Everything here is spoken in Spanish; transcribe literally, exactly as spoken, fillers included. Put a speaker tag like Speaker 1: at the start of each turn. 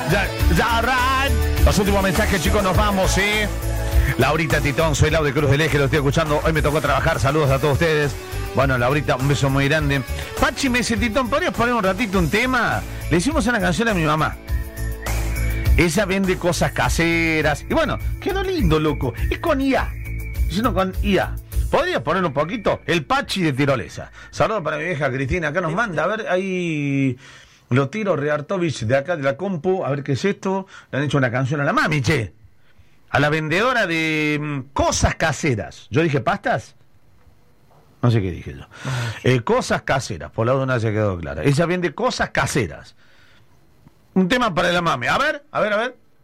Speaker 1: ya, ya, right. Los últimos mensajes, chicos, nos vamos, ¿sí? Laurita Titón, soy Lau de Cruz del Eje, lo estoy escuchando. Hoy me tocó trabajar, saludos a todos ustedes. Bueno, Laurita, un beso muy grande. Pachi me dice, Titón, ¿podrías poner un ratito un tema? Le hicimos una canción a mi mamá. Ella vende cosas caseras. Y bueno, quedó lindo, loco. Es con I A. Sino con I A. ¿Podrías poner un poquito? El Pachi de Tirolesa. Saludos para mi vieja Cristina. Acá nos manda. A ver, ahí lo tiro Reartovich de acá de la compu. A ver qué es esto. Le han hecho una canción a la mami, che. A la vendedora de mm, cosas caseras. Yo dije, ¿pastas? No sé qué dije yo. Eh, cosas caseras. Por la duda no se quedó clara. Ella vende cosas caseras. Un tema para la mami. A ver, a ver, a ver.